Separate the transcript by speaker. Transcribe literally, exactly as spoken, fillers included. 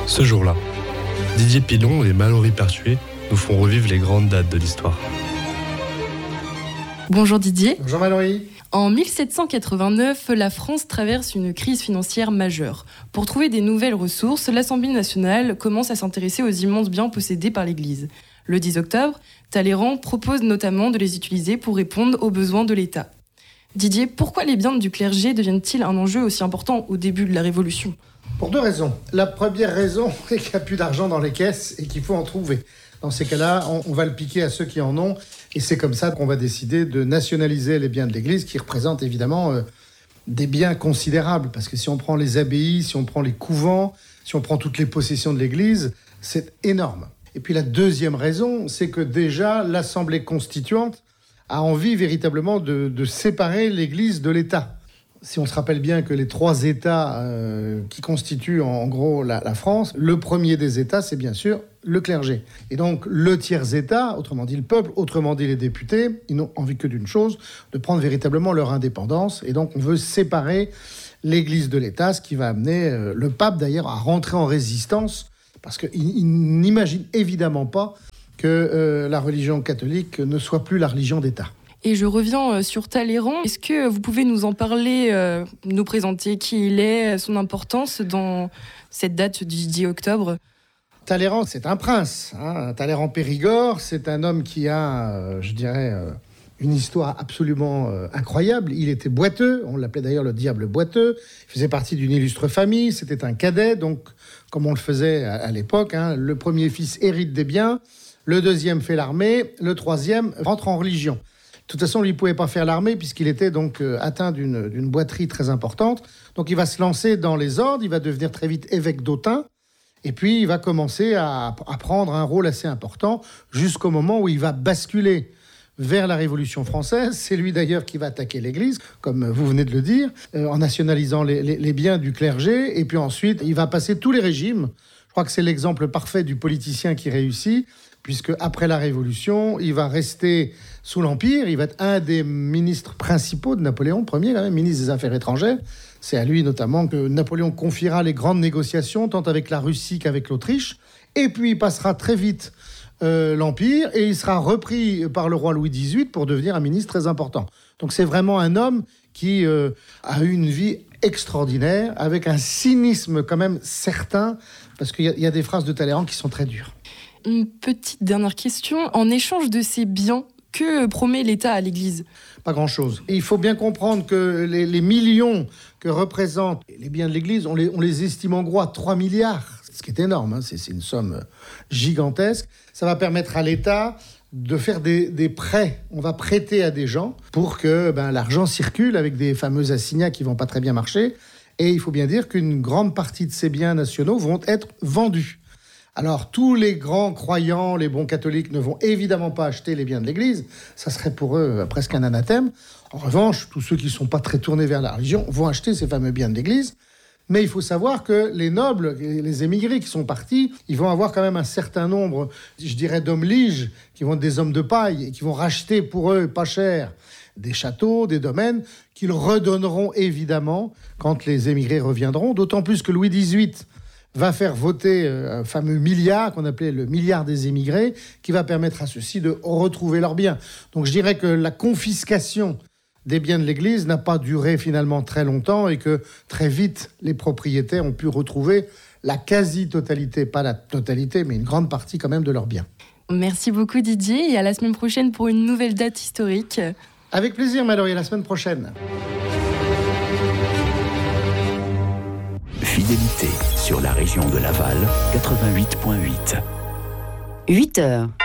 Speaker 1: Ce jour-là, Didier Pilon et Mallory Pertuis nous font revivre les grandes dates de l'histoire.
Speaker 2: Bonjour Didier.
Speaker 3: Bonjour Mallory.
Speaker 2: En mille sept cent quatre-vingt-neuf, la France traverse une crise financière majeure. Pour trouver des nouvelles ressources, l'Assemblée nationale commence à s'intéresser aux immenses biens possédés par l'Église. Le dix octobre, Talleyrand propose notamment de les utiliser pour répondre aux besoins de l'État. Didier, pourquoi les biens du clergé deviennent-ils un enjeu aussi important au début de la Révolution ?
Speaker 3: Pour deux raisons. La première raison est qu'il n'y a plus d'argent dans les caisses et qu'il faut en trouver. Dans ces cas-là, on, on va le piquer à ceux qui en ont. Et c'est comme ça qu'on va décider de nationaliser les biens de l'Église, qui représentent évidemment euh, des biens considérables. Parce que si on prend les abbayes, si on prend les couvents, si on prend toutes les possessions de l'Église, c'est énorme. Et puis la deuxième raison, c'est que déjà, l'Assemblée constituante a envie véritablement de, de séparer l'Église de l'État. Si on se rappelle bien que les trois États euh, qui constituent en, en gros la, la France, le premier des États, c'est bien sûr le clergé. Et donc le tiers-État, autrement dit le peuple, autrement dit les députés, ils n'ont envie que d'une chose, de prendre véritablement leur indépendance. Et donc on veut séparer l'Église de l'État, ce qui va amener euh, le pape d'ailleurs à rentrer en résistance, parce qu'il il n'imagine évidemment pas que euh, la religion catholique ne soit plus la religion d'État.
Speaker 2: Et je reviens sur Talleyrand. Est-ce que vous pouvez nous en parler, euh, nous présenter qui il est, son importance dans cette date du dix octobre ?
Speaker 3: Talleyrand, c'est un prince. Hein. Talleyrand Périgord, c'est un homme qui a, euh, je dirais, euh, une histoire absolument euh, incroyable. Il était boiteux, on l'appelait d'ailleurs le diable boiteux. Il faisait partie d'une illustre famille, c'était un cadet, donc comme on le faisait à, à l'époque, hein, le premier fils hérite des biens, le deuxième fait l'armée, le troisième rentre en religion. De toute façon, lui, il ne pouvait pas faire l'armée puisqu'il était donc euh, atteint d'une, d'une boiterie très importante. Donc, il va se lancer dans les ordres, il va devenir très vite évêque d'Autun. Et puis, il va commencer à, à prendre un rôle assez important jusqu'au moment où il va basculer vers la Révolution française. C'est lui, d'ailleurs, qui va attaquer l'Église, comme vous venez de le dire, euh, en nationalisant les, les, les biens du clergé. Et puis ensuite, il va passer tous les régimes. Je crois que c'est l'exemple parfait du politicien qui réussit, puisque après la Révolution, il va rester sous l'Empire. Il va être un des ministres principaux de Napoléon Ier, quand même, ministre des Affaires étrangères. C'est à lui notamment que Napoléon confiera les grandes négociations, tant avec la Russie qu'avec l'Autriche. Et puis il passera très vite euh, l'Empire et il sera repris par le roi Louis dix-huit pour devenir un ministre très important. Donc c'est vraiment un homme qui euh, a eu une vie extraordinaire, avec un cynisme quand même certain, parce qu'il y a, il y a des phrases de Talleyrand qui sont très dures.
Speaker 2: Une petite dernière question. En échange de ces biens, que promet l'État à l'Église ?
Speaker 3: Pas grand-chose. Et il faut bien comprendre que les, les millions que représentent les biens de l'Église, on les, on les estime en gros à trois milliards, ce qui est énorme, hein. c'est, c'est une somme gigantesque. Ça va permettre à l'État de faire des, des prêts. On va prêter à des gens pour que ben, l'argent circule avec des fameux assignats qui ne vont pas très bien marcher. Et il faut bien dire qu'une grande partie de ces biens nationaux vont être vendus. Alors, tous les grands croyants, les bons catholiques, ne vont évidemment pas acheter les biens de l'Église. Ça serait pour eux presque un anathème. En revanche, tous ceux qui ne sont pas très tournés vers la religion vont acheter ces fameux biens de l'Église. Mais il faut savoir que les nobles, les émigrés qui sont partis, ils vont avoir quand même un certain nombre, je dirais, d'hommes liges, qui vont être des hommes de paille, et qui vont racheter pour eux, pas cher, des châteaux, des domaines, qu'ils redonneront évidemment quand les émigrés reviendront. D'autant plus que Louis dix-huit va faire voter un fameux milliard, qu'on appelait le milliard des émigrés, qui va permettre à ceux-ci de retrouver leurs biens. Donc je dirais que la confiscation des biens de l'Église n'a pas duré finalement très longtemps et que très vite, les propriétaires ont pu retrouver la quasi-totalité, pas la totalité, mais une grande partie quand même de leurs biens.
Speaker 2: Merci beaucoup Didier et à la semaine prochaine pour une nouvelle date historique.
Speaker 3: Avec plaisir Mallory, à la semaine prochaine.
Speaker 4: Fidélité sur la région de Laval, quatre-vingt-huit virgule huit.
Speaker 5: huit heures.